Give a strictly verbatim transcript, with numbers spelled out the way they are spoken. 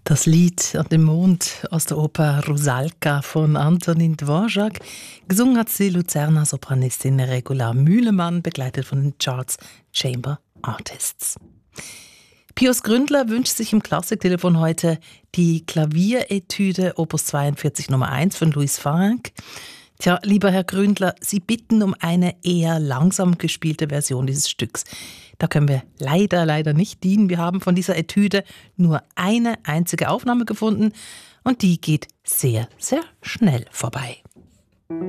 Das Lied an dem Mond aus der Oper Rusalka von Antonin Dvorak. Gesungen hat sie Luzerner Sopranistin Regula Mühlemann, begleitet von den Charles Chamber Artists. Pius Gründler wünscht sich im Klassiktelefon heute die Klavieretüde Opus zweiundvierzig Nummer eins von Louis Franck. Tja, lieber Herr Gründler, Sie bitten um eine eher langsam gespielte Version dieses Stücks. Da können wir leider, leider nicht dienen. Wir haben von dieser Etüde nur eine einzige Aufnahme gefunden und die geht sehr, sehr schnell vorbei.